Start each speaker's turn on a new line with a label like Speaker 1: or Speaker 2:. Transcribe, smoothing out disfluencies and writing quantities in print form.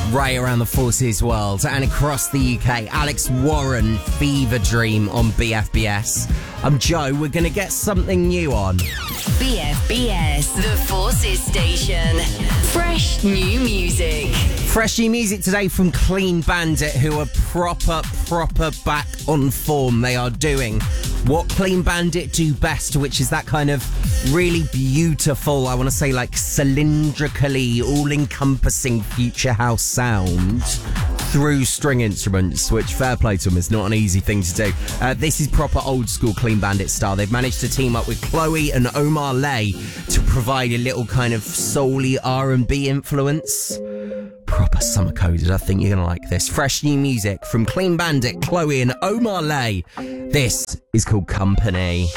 Speaker 1: right around the Forces world and across the UK. Alex Warren, Fever Dream on BFBS. I'm Joe. We're going to get something new on.
Speaker 2: BFBS, the Forces station. Fresh new music.
Speaker 1: Fresh new music today from Clean Bandit, who are proper back on form. They are doing what Clean Bandit do best, which is that kind of really beautiful, I want to say like cylindrically all-encompassing future house sound through string instruments, which, fair play to them, is not an easy thing to do. This is proper old school Clean Bandit style. They've managed to team up with Chloe and Omar Lay to provide a little kind of soul-y R&B influence. Proper summer coded. I think you're going to like this. Fresh new music from Clean Bandit, Chloe and Omar Lay. This is called Company.